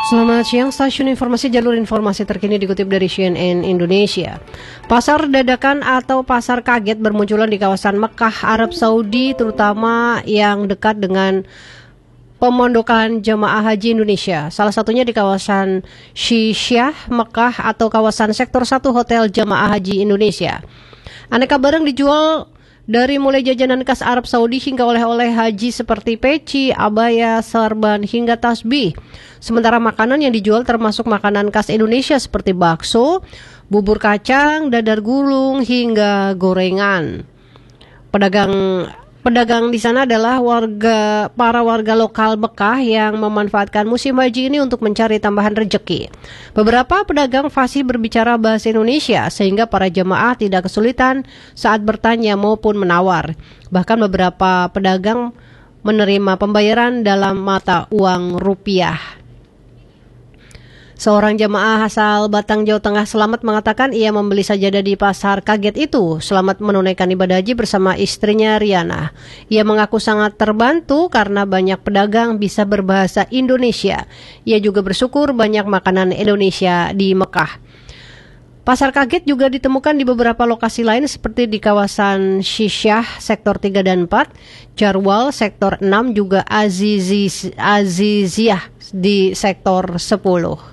Selamat siang, stasiun informasi jalur informasi terkini dikutip dari CNN Indonesia. Pasar dadakan atau pasar kaget bermunculan di kawasan Mekah, Arab Saudi, terutama yang dekat dengan pemondokan jemaah haji Indonesia. Salah satunya di kawasan Shishyah, Mekah atau kawasan sektor 1 Hotel Jemaah Haji Indonesia. Aneka barang dijual dari mulai jajanan khas Arab Saudi hingga oleh-oleh haji seperti peci, abaya, serban, hingga tasbih. Sementara makanan yang dijual termasuk makanan khas Indonesia seperti bakso, bubur kacang, dadar gulung, hingga gorengan. Pedagang di sana adalah para warga lokal Mekah yang memanfaatkan musim haji ini untuk mencari tambahan rejeki. Beberapa pedagang fasih berbicara bahasa Indonesia sehingga para jemaah tidak kesulitan saat bertanya maupun menawar. Bahkan beberapa pedagang menerima pembayaran dalam mata uang rupiah. Seorang jemaah asal Batang, Jawa Tengah, Selamat, mengatakan ia membeli sajadah di pasar kaget itu. Selamat menunaikan ibadah haji bersama istrinya Riana. Ia mengaku sangat terbantu karena banyak pedagang bisa berbahasa Indonesia. Ia juga bersyukur banyak makanan Indonesia di Mekah. Pasar kaget juga ditemukan di beberapa lokasi lain seperti di kawasan Shishyah, sektor 3 dan 4, Jarwal, sektor 6, juga Aziziyah di sektor 10.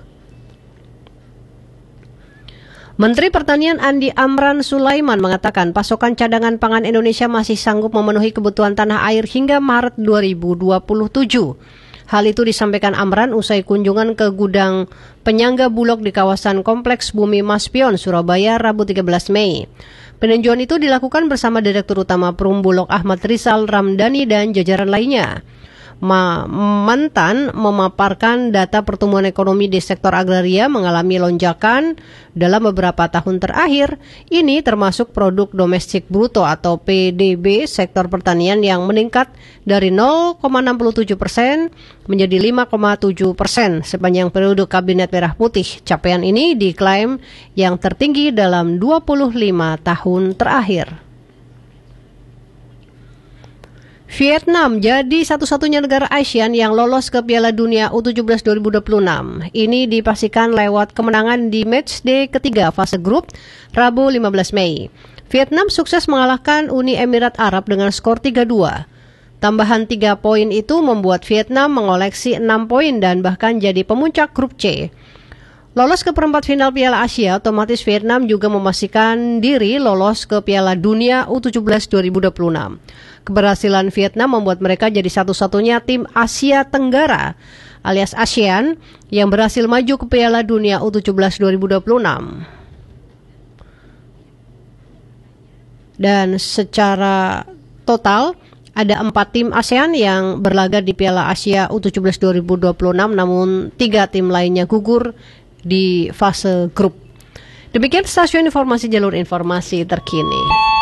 Menteri Pertanian Andi Amran Sulaiman mengatakan pasokan cadangan pangan Indonesia masih sanggup memenuhi kebutuhan tanah air hingga Maret 2027. Hal itu disampaikan Amran usai kunjungan ke gudang penyangga Bulog di kawasan Kompleks Bumi Maspion, Surabaya, Rabu 13 Mei. Peninjauan itu dilakukan bersama Direktur Utama Perum Bulog Ahmad Rizal Ramdhani dan jajaran lainnya. Mantan memaparkan data pertumbuhan ekonomi di sektor agraria mengalami lonjakan dalam beberapa tahun terakhir. Ini termasuk produk domestik bruto atau PDB sektor pertanian yang meningkat dari 0,67% menjadi 5,7% sepanjang periode Kabinet Merah Putih. Capaian ini diklaim yang tertinggi dalam 25 tahun terakhir. Vietnam jadi satu-satunya negara ASEAN yang lolos ke Piala Dunia U17 2026. Ini dipastikan lewat kemenangan di matchday ketiga fase grup Rabu 15 Mei. Vietnam sukses mengalahkan Uni Emirat Arab dengan skor 3-2. Tambahan 3 poin itu membuat Vietnam mengoleksi 6 poin dan bahkan jadi pemuncak grup C. Lolos ke perempat final Piala Asia, otomatis Vietnam juga memastikan diri lolos ke Piala Dunia U17 2026. Keberhasilan Vietnam membuat mereka jadi satu-satunya tim Asia Tenggara alias ASEAN yang berhasil maju ke Piala Dunia U17 2026. Dan secara total ada 4 tim ASEAN yang berlaga di Piala Asia U17 2026, namun 3 tim lainnya gugur di fase grup. Demikian stasiun informasi jalur informasi terkini.